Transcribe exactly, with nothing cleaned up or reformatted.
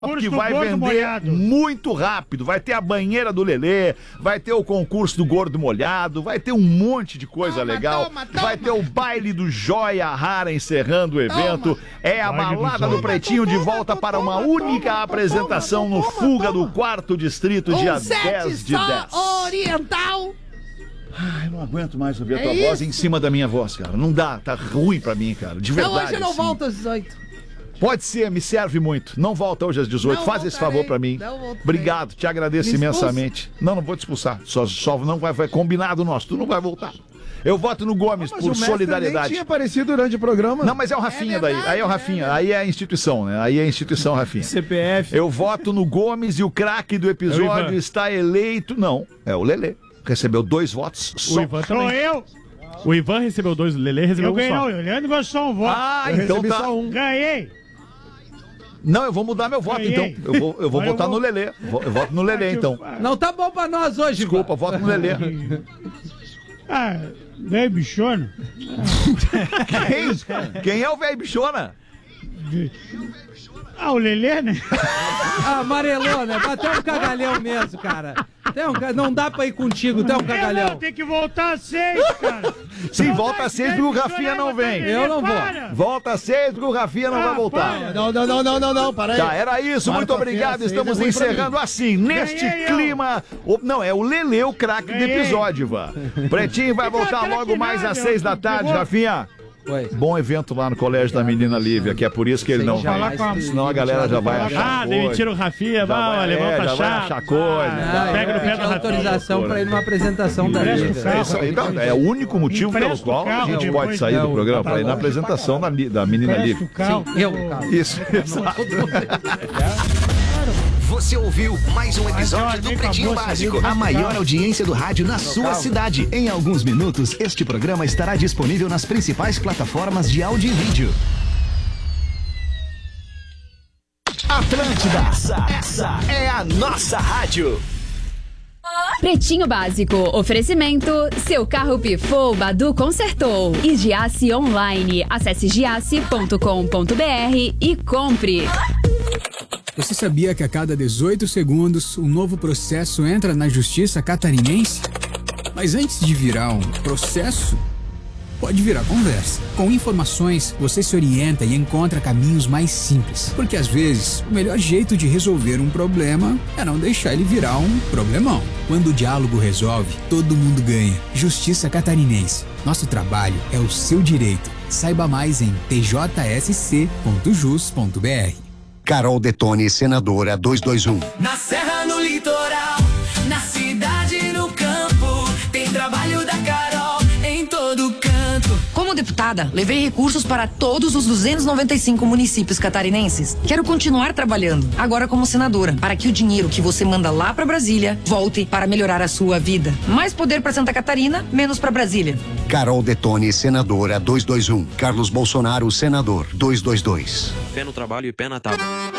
que vai vender muito rápido. Vai ter a banheira do Lelê, vai ter o concurso do gordo molhado, vai ter um monte de coisa toma, legal. Toma, toma. Vai ter o baile do Joia Rara encerrando o evento. Toma. É a balada do, do Pretinho de volta para uma única apresentação no Fuga do Quarto Distrito, dia dez de dez. Oriental. Ai, eu não aguento mais ouvir a tua é voz em cima da minha voz, cara. Não dá, tá ruim pra mim, cara. De verdade. Então hoje eu não assim. volto às dezoito. Pode ser, me serve muito. Não volta hoje às dezoito. Não Faz voltarei, esse favor pra mim. Obrigado, te agradeço imensamente. Não, não vou te expulsar. Só, só não vai, vai combinado nosso. Tu não vai voltar. Eu voto no Gomes, ah, por o solidariedade. Nem tinha aparecido durante o programa. Não, mas é o Rafinha é verdade, daí. Aí é o Rafinha. É aí é a instituição, né? Aí é a instituição, Rafinha. C P F. Eu voto no Gomes e o craque do episódio é está eleito. Não, é o Lelê. Recebeu dois votos. Só. O Ivan também. Sou eu. O Ivan recebeu dois, o Lelê recebeu eu um ganhei, só. Eu ganhei, não, só um voto. Ah, eu então tá. Só um. Ganhei. Não, eu vou mudar meu voto, Ganhei. então. Eu vou, eu vou votar eu vou... no Lelê. Eu voto no Lelê, então. Não tá bom pra nós hoje, Desculpa, voto no Lelê. Ah, velho bichona. Quem? Quem é o velho bichona? Ah, o Lelê, né? Ah, amarelou, né? Bateu um cagalhão mesmo, cara. Tem um, não dá pra ir contigo, tem um cagalhão. Não, tem que voltar às seis, cara. Sim, não volta às seis porque o Rafinha não vem. Eu não vou. Volta às seis porque o Rafinha não ah, vai voltar. Para. Não, não, não, não, não, não, para aí. Tá, era isso, Marta muito obrigado. Estamos é encerrando assim, neste Ganhei clima. O, não, é o Lelê, o craque do episódio, Ivan. Pretinho vai voltar logo mais às seis da tarde, Rafinha. Oi. Bom evento lá no Colégio da Menina Lívia, que é por isso que ele não vai. Senão a galera já vai achar. Ah, demitiram o Rafinha, vai, alemão tá chato. Já vai achar coisa. Pega no pé do Rafinha. Autorização pra ir numa apresentação da Lívia. É o único motivo pelo qual a gente pode sair do programa, pra ir na apresentação da Menina Lívia. Sim, eu. Isso, exato. Você ouviu mais um episódio do Pretinho Básico, a maior audiência do rádio na sua cidade. Em alguns minutos, este programa estará disponível nas principais plataformas de áudio e vídeo. Atlântida, essa, essa é a nossa rádio. Pretinho Básico, oferecimento, seu carro pifou, Badu consertou. E Giasse Online, acesse giasse ponto com ponto br e compre. Você sabia que a cada dezoito segundos um novo processo entra na justiça catarinense? Mas antes de virar um processo, pode virar conversa. Com informações, você se orienta e encontra caminhos mais simples. Porque às vezes, o melhor jeito de resolver um problema é não deixar ele virar um problemão. Quando o diálogo resolve, todo mundo ganha. Justiça Catarinense. Nosso trabalho é o seu direito. Saiba mais em t j s c ponto jus ponto b r. Carol Detone, senadora duzentos e vinte e um. Na serra, no litoral, na cidade, no campo, tem trabalho da Carol em todo canto. Como deputada, levei recursos para todos os duzentos e noventa e cinco municípios catarinenses. Quero continuar trabalhando, agora como senadora, para que o dinheiro que você manda lá para Brasília volte para melhorar a sua vida. Mais poder para Santa Catarina, menos para Brasília. Carol Detone, senadora duzentos e vinte e um. Carlos Bolsonaro, senador duzentos e vinte e dois. Pé no trabalho e pé na tábua.